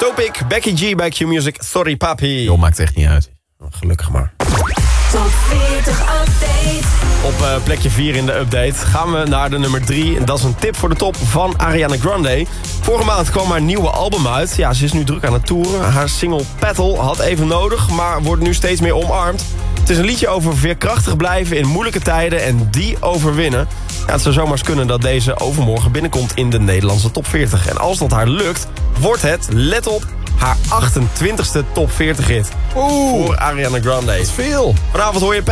Topic, Becky G bij Q-Music, Sorry Papi. Joh, maakt echt niet uit. Gelukkig maar. Top 40 update. Op plekje 4 in de update gaan we naar de nummer 3. Dat is een tip voor de top van Ariana Grande. Vorige maand kwam haar nieuwe album uit. Ja, ze is nu druk aan het toeren. Haar single Petal had even nodig, maar wordt nu steeds meer omarmd. Het is een liedje over veerkrachtig blijven in moeilijke tijden en die overwinnen. Ja, het zou zomaar eens kunnen dat deze overmorgen binnenkomt in de Nederlandse top 40. En als dat haar lukt, wordt het, let op, haar 28e top 40 hit. Voor Ariana Grande. Veel. Vanavond hoor je